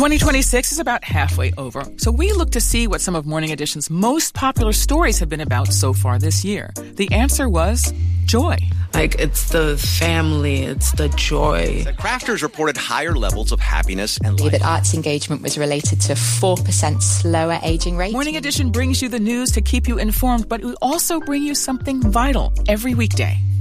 2026 is about halfway over, so we look to see what some of Morning Edition's most popular stories have been about so far this year. The answer was joy. Like, it's the family, it's the joy. The crafters reported higher levels of happiness and life. That arts engagement was related to 4% slower aging rate. Morning Edition brings you the news to keep you informed, but we also bring you something vital every weekday.